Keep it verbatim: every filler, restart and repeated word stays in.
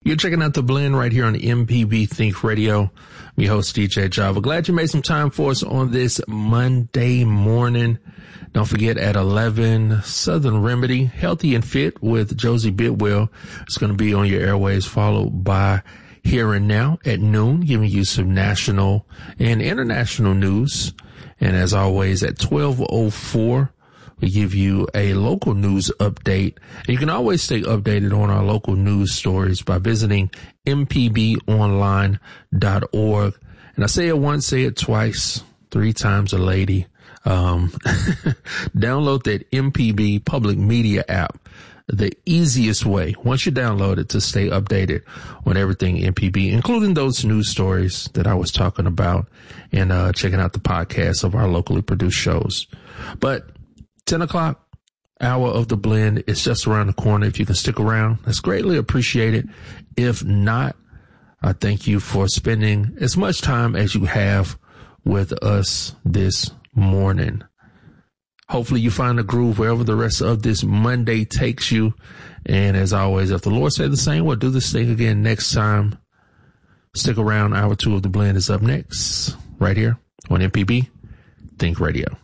You're checking out The Blend right here on M P B Think Radio. I'm your host, D J Java. Glad you made some time for us on this Monday morning. Don't forget at eleven, Southern Remedy, Healthy and Fit with Josie Bidwell. It's going to be on your airways, followed by Here and Now at noon, giving you some national and international news. And as always, at twelve oh four, we give you a local news update. And you can always stay updated on our local news stories by visiting m p b online dot org. And I say it once, say it twice, three times a lady. Um, download that M P B public media app. The easiest way, once you download it, to stay updated on everything M P B, including those news stories that I was talking about, and uh, checking out the podcasts of our locally produced shows. But ten o'clock hour of The Blend is just around the corner. If you can stick around, that's greatly appreciated. If not, I thank you for spending as much time as you have with us this morning. Hopefully you find a groove wherever the rest of this Monday takes you. And as always, if the Lord say the same, we'll do this thing again next time. Stick around. Hour two of The Blend is up next, right here on M P B Think Radio.